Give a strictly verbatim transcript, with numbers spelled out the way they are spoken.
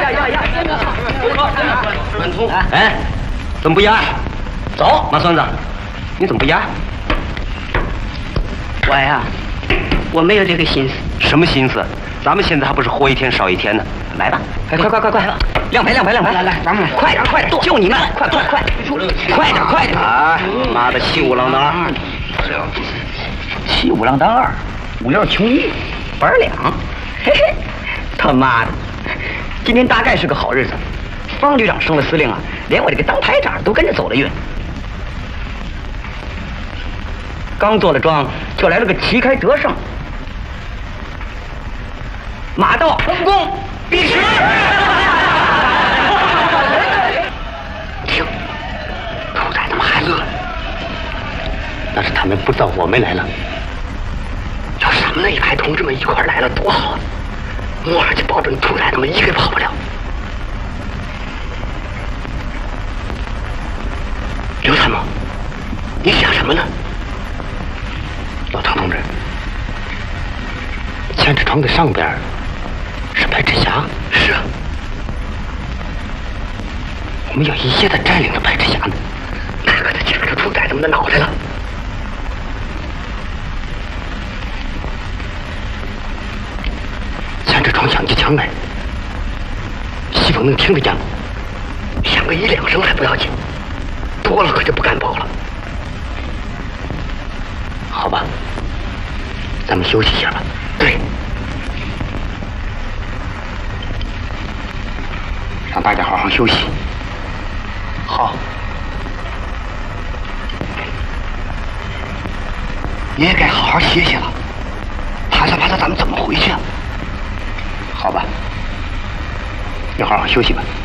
呀呀呀！ 满通，哎，怎么不押？走，马孙子，你怎么不押？ 我呀，我没有这个心思。 什么心思？咱们现在还不是活一天少一天呢？来吧， 快快快快快！亮牌亮牌亮牌！来来，咱们快点快点，就你们，快快快，快点快点！ 啊，妈的，七五郎当二， 七五郎当二，五六穷一，本两，嘿嘿，他妈的，今天大概是个好日子。方局长升了司令啊，连我这个当排长都跟着走了运。刚做了庄，就来了个旗开得胜。马到成功，必持。 听，兔崽他们还乐，那是他们不知道我们来了。要是咱们那一排同志们一块来了，多好！我上去保证兔崽他们一个跑不了。刘参谋，你想什么呢？老唐同志，千纸庄的上边是白志霞。是啊，我们要一夜的占领了白志霞呢，那可得掐着兔崽他们的脑袋了。千纸庄响起枪来，西风能听得见吗？响个一两声还不要紧，多了可就不敢保了。好吧，咱们休息一下吧。对，让大家好好休息。好，你也该好好歇歇了。趴下趴下，咱们怎么回去啊？好吧，你好好休息吧。